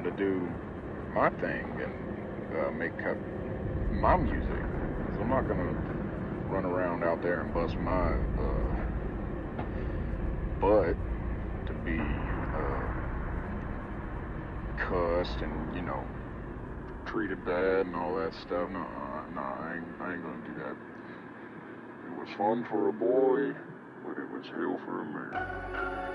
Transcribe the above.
around to do my thing and make my music. So I'm not gonna run around out there and bust my butt to be cussed and treated bad and all that stuff. No, I ain't gonna do that. It was fun for a boy, but it was hell for a man.